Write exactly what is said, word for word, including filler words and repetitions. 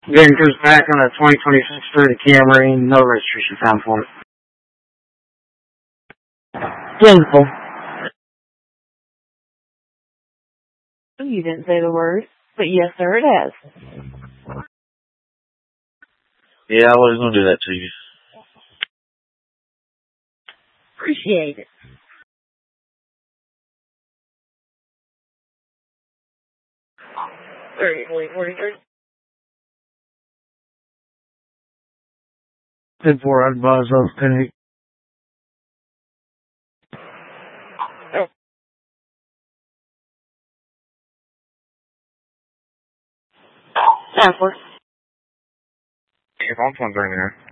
Then goes back on a twenty twenty-six Toyota Camry, no registration found for it. Painful. You didn't say the word, but yes, sir, it has. Yeah, I was going to do that to you. Appreciate it. thirty-three forty-three. ten four, I advise of ten eight. Oh. Halfway. If I'm from there.